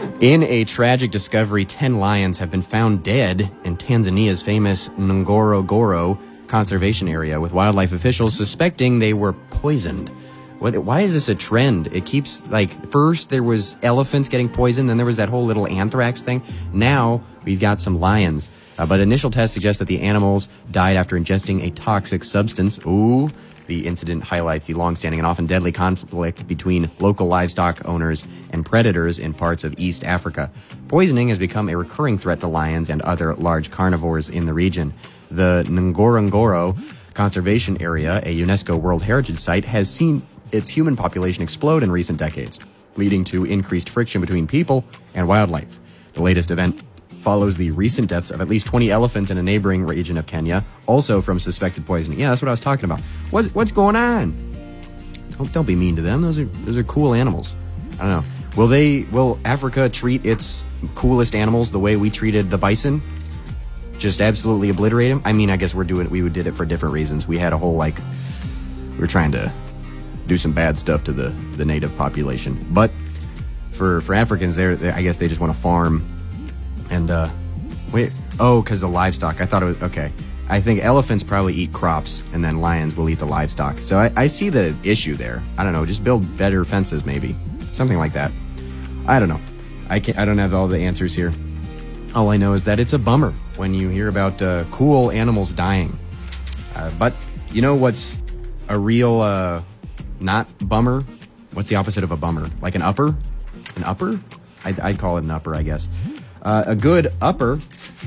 In a tragic discovery, 10 lions have been found dead in Tanzania's famous Ngorongoro conservation area, with wildlife officials suspecting they were poisoned. Why is this a trend? It keeps, first there was elephants getting poisoned, then there was that whole little anthrax thing. Now we've got some lions. But initial tests suggest that the animals died after ingesting a toxic substance. Ooh. The incident highlights the long-standing and often deadly conflict between local livestock owners and predators in parts of East Africa. Poisoning has become a recurring threat to lions and other large carnivores in the region. The Ngorongoro Conservation Area, a UNESCO World Heritage Site, has seen its human population explode in recent decades, leading to increased friction between people and wildlife. The latest event follows the recent deaths of at least 20 elephants in a neighboring region of Kenya, also from suspected poisoning. Yeah, that's what I was talking about. What's going on? Don't be mean to them. Those are cool animals. I don't know. Will Africa treat its coolest animals the way we treated the bison? Just absolutely obliterate them? I mean, I guess we did it for different reasons. We had a whole, we were trying to do some bad stuff to the native population. But for Africans, I guess they just want to farm. And, because the livestock. I thought it was, okay. I think elephants probably eat crops, and then lions will eat the livestock. So I see the issue there. I don't know, just build better fences, maybe. Something like that. I don't know. I don't have all the answers here. All I know is that it's a bummer when you hear about cool animals dying. But you know what's a real, not bummer? What's the opposite of a bummer? Like an upper? An upper? I'd call it an upper, I guess. A good upper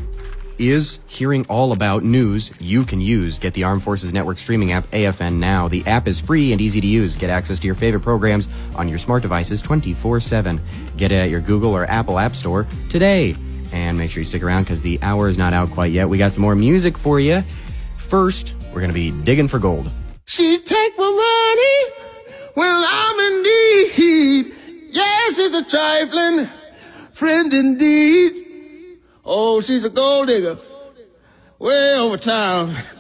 is hearing all about news you can use. Get the Armed Forces Network streaming app, AFN Now. The app is free and easy to use. Get access to your favorite programs on your smart devices 24/7. Get it at your Google or Apple App Store today. And make sure you stick around because the hour is not out quite yet. We got some more music for you. First, we're going to be digging for gold. She take my money when I'm in need. Yes, it's a trifling friend indeed. Oh, she's a gold digger way over town.